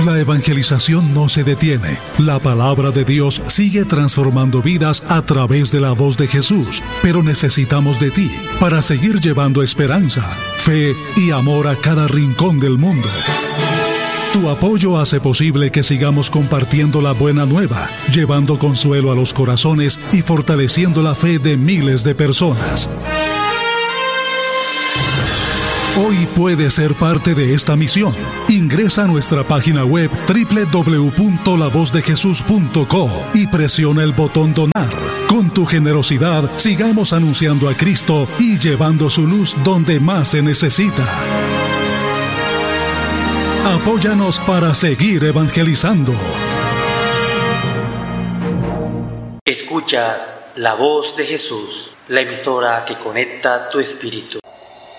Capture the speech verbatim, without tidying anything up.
La evangelización no se detiene. La palabra de Dios sigue transformando vidas a través de la voz de Jesús, pero necesitamos de ti para seguir llevando esperanza, fe y amor a cada rincón del mundo. Tu apoyo hace posible que sigamos compartiendo la buena nueva, llevando consuelo a los corazones y fortaleciendo la fe de miles de personas. Hoy puedes ser parte de esta misión. Ingresa a nuestra página web doble u doble u doble u punto la voz de jesús punto co y presiona el botón Donar. Con tu generosidad, sigamos anunciando a Cristo y llevando su luz donde más se necesita. Apóyanos para seguir evangelizando. Escuchas La Voz de Jesús, la emisora que conecta tu espíritu.